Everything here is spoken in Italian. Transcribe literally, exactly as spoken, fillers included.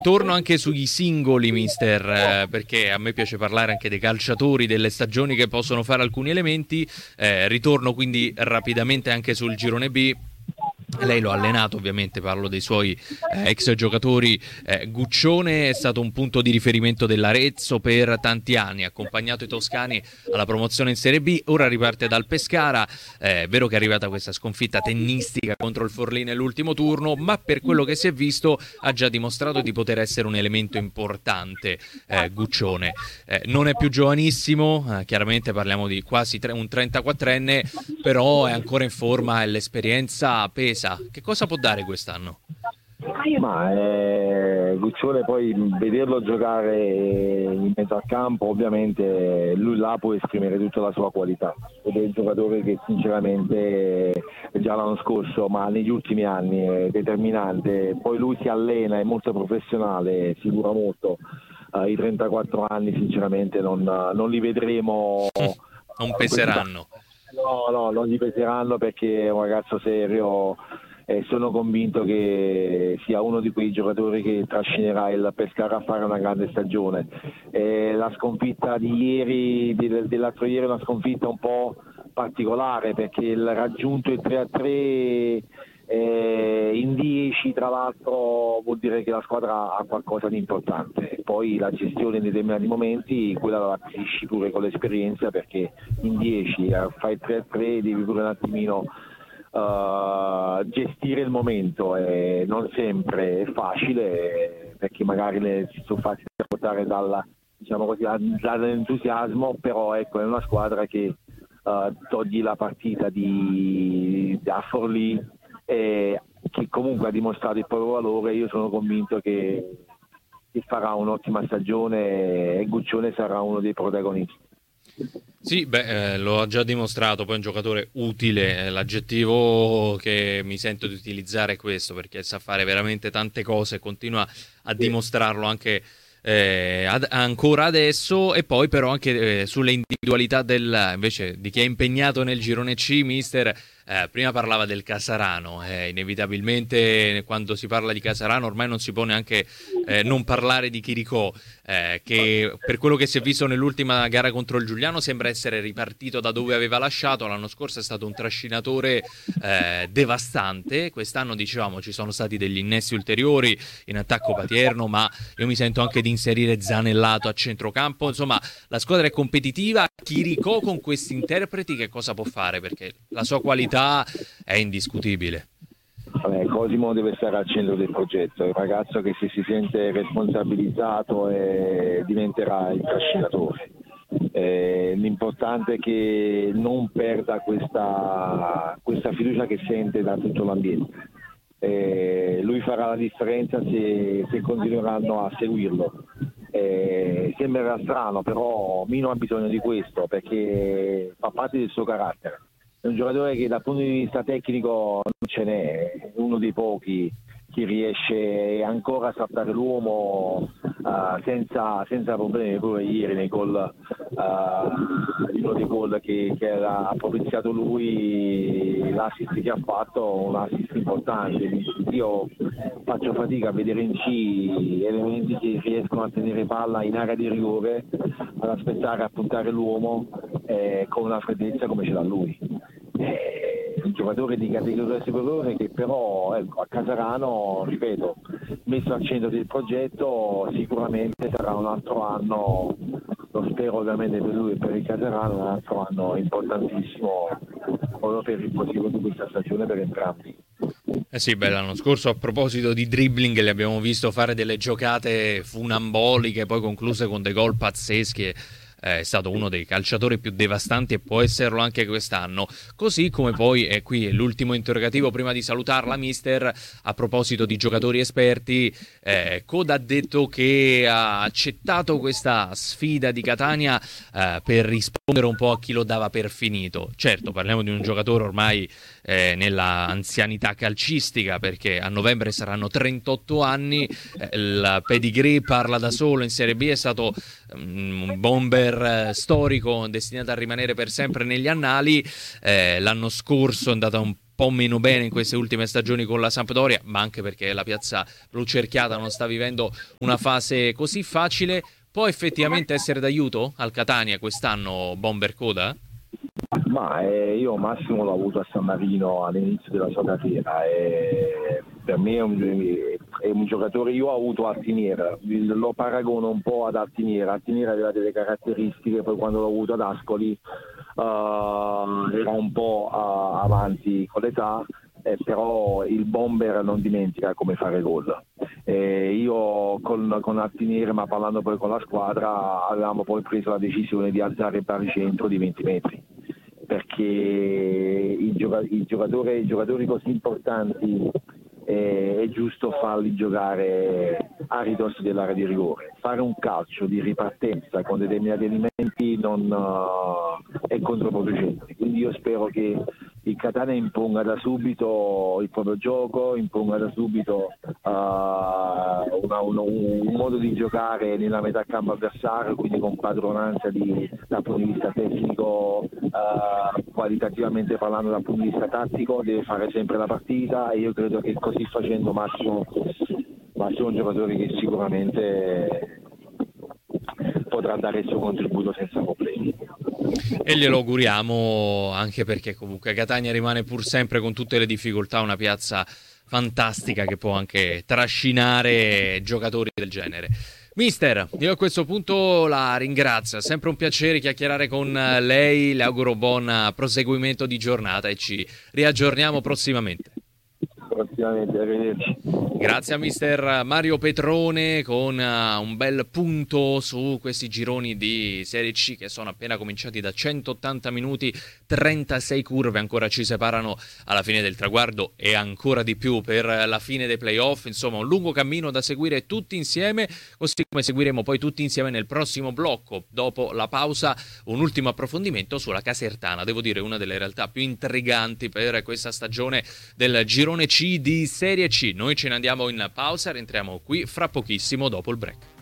Torno anche sui singoli, mister, eh, perché a me piace parlare anche dei calciatori, delle stagioni che possono fare alcuni elementi. Eh, ritorno quindi rapidamente anche sul girone B. Lei lo ha allenato, ovviamente, parlo dei suoi eh, ex giocatori. eh, Guccione è stato un punto di riferimento dell'Arezzo per tanti anni, ha accompagnato i toscani alla promozione in Serie B, ora riparte dal Pescara. Eh, è vero che è arrivata questa sconfitta tennistica contro il Forlì nell'ultimo turno, ma per quello che si è visto ha già dimostrato di poter essere un elemento importante. eh, Guccione eh, non è più giovanissimo, eh, chiaramente parliamo di quasi tre, un trentaquattrenne, però è ancora in forma e l'esperienza pesa. Che cosa può dare quest'anno? Ma eh, Guccione, poi vederlo giocare in mezzo al campo, ovviamente lui là può esprimere tutta la sua qualità, ed è un giocatore che sinceramente già l'anno scorso, ma negli ultimi anni è determinante. Poi lui si allena, è molto professionale, si cura molto. Uh, i trentaquattro anni sinceramente non, non li vedremo. Non peseranno. No, no, non gli peseranno, perché è un ragazzo serio e sono convinto che sia uno di quei giocatori che trascinerà il Pescara a fare una grande stagione. E la sconfitta di ieri, dell'altro ieri, è una sconfitta un po' particolare, perché il raggiunto il tre a tre eh, in dieci, tra l'altro, vuol dire che la squadra ha qualcosa di importante. Poi la gestione in determinati momenti, quella la acquisisci pure con l'esperienza, perché in dieci fai tre a tre, devi pure un attimino uh, gestire il momento, e non sempre è facile, perché magari le, si sono fatti portare dalla, diciamo così, dall'entusiasmo, però ecco, è una squadra che uh, togli la partita di, da Forlì, e che comunque ha dimostrato il proprio valore. Io sono convinto che, che farà un'ottima stagione e Guccione sarà uno dei protagonisti. Sì, beh, eh, lo ha già dimostrato, poi è un giocatore utile. L'aggettivo che mi sento di utilizzare è questo, perché sa fare veramente tante cose, continua a dimostrarlo anche eh, ad, ancora adesso. E poi però anche eh, sulle individualità del, invece, di chi è impegnato nel girone C, mister. Eh, prima parlava del Casarano, eh, inevitabilmente quando si parla di Casarano ormai non si può neanche eh, non parlare di Chiricò, eh, che per quello che si è visto nell'ultima gara contro il Giuliano sembra essere ripartito da dove aveva lasciato. L'anno scorso è stato un trascinatore eh, devastante. Quest'anno, dicevamo, ci sono stati degli innesti ulteriori in attacco Patierno, ma io mi sento anche di inserire Zanellato a centrocampo. Insomma, la squadra è competitiva. Chiricò con questi interpreti che cosa può fare? Perché la sua qualità è indiscutibile. Vabbè, Cosimo deve stare al centro del progetto, è un ragazzo che se si sente responsabilizzato e diventerà il trascinatore. Eh, l'importante è che non perda questa, questa fiducia che sente da tutto l'ambiente. Eh, lui farà la differenza se, se continueranno a seguirlo. Eh, sembrerà strano, però Mino ha bisogno di questo, perché fa parte del suo carattere. È un giocatore che dal punto di vista tecnico non ce n'è, è uno dei pochi che riesce ancora a saltare l'uomo uh, senza, senza problemi. Pure ieri nei gol, uh, uno dei gol che, che ha propiziato lui, l'assist che ha fatto, un assist importante. Io faccio fatica a vedere in C elementi che riescono a tenere palla in area di rigore, ad aspettare, a puntare l'uomo eh, con una freddezza come ce l'ha lui. È un giocatore di categoria superiore che però ecco, a Casarano, ripeto, messo al centro del progetto, sicuramente sarà un altro anno, lo spero ovviamente per lui e per il Casarano, un altro anno importantissimo proprio per il proseguo di questa stagione per entrambi. Eh sì, beh, l'anno scorso a proposito di dribbling li abbiamo visto fare delle giocate funamboliche, poi concluse con dei gol pazzeschi. È stato uno dei calciatori più devastanti e può esserlo anche quest'anno. Così come poi, e qui è l'ultimo interrogativo prima di salutarla, mister, a proposito di giocatori esperti, eh, Coda ha detto che ha accettato questa sfida di Catania eh, per rispondere un po' a chi lo dava per finito. Certo, parliamo di un giocatore ormai eh, nella anzianità calcistica, perché a novembre saranno trentotto anni, eh, il pedigree parla da solo, in Serie B è stato um, un bomber storico destinato a rimanere per sempre negli annali. Eh, l'anno scorso è andata un po' meno bene in queste ultime stagioni con la Sampdoria, ma anche perché la piazza blucerchiata non sta vivendo una fase così facile. Può effettivamente essere d'aiuto al Catania quest'anno Bomber Coda? Ma eh, io Massimo l'ho avuto a San Marino all'inizio della sua carriera e per me è un, è un giocatore, io ho avuto Altiniera, lo paragono un po' ad Altiniera. Altiniera aveva delle caratteristiche, poi quando l'ho avuto ad Ascoli uh, era un po' uh, avanti con l'età, eh, però il Bomber non dimentica come fare gol. Eh, io con, con Altiniera, ma parlando poi con la squadra, avevamo poi preso la decisione di alzare il baricentro di venti metri, perché i, gioca- i, giocatori, i giocatori così importanti eh, è giusto farli giocare a ridosso dell'area di rigore. Fare un calcio di ripartenza con determinati elementi non uh, è controproducente, quindi io spero che il Catania imponga da subito il proprio gioco, imponga da subito uh, una, una, un modo di giocare nella metà campo avversario, quindi con padronanza di, dal punto di vista tecnico, uh, qualitativamente parlando dal punto di vista tattico, deve fare sempre la partita, e io credo che così facendo Massimo, Massimo è un giocatore che sicuramente potrà dare il suo contributo senza problemi. E glielo auguriamo, anche perché comunque Catania rimane pur sempre, con tutte le difficoltà, una piazza fantastica che può anche trascinare giocatori del genere. Mister, io a questo punto la ringrazio, è sempre un piacere chiacchierare con lei, le auguro buon proseguimento di giornata e ci riaggiorniamo prossimamente. Prossimamente, arrivederci. Grazie a mister Mario Petrone con uh, un bel punto su questi gironi di Serie C che sono appena cominciati da centottanta minuti, trentasei curve ancora ci separano alla fine del traguardo e ancora di più per la fine dei playoff. Insomma, un lungo cammino da seguire tutti insieme, così come seguiremo poi tutti insieme nel prossimo blocco. Dopo la pausa un ultimo approfondimento sulla Casertana, devo dire una delle realtà più intriganti per questa stagione del girone C di Serie C. Noi ce ne andiamo in pausa, rientriamo qui fra pochissimo dopo il break.